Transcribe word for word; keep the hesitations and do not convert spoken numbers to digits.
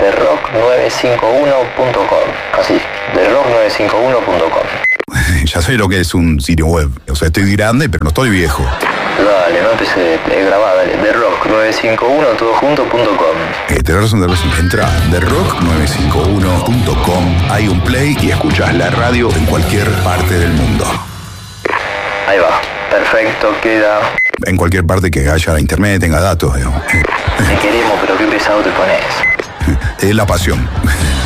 the rock nueve cinco uno punto com. Así, the rock nueve cinco uno punto com. Ya sé lo que es un sitio web. O sea, estoy grande, pero no estoy viejo. Dale, no empecé a grabar, dale. the rock nueve cinco uno todo junto punto com. Eh, tenés razón, tenés razón. Entra a the rock nueve cinco uno punto com, hay un play y escuchás la radio en cualquier parte del mundo. Ahí va, perfecto, queda. En cualquier parte que haya internet, tenga datos, digamos. Te queremos, pero qué pesado te pones. Es la pasión.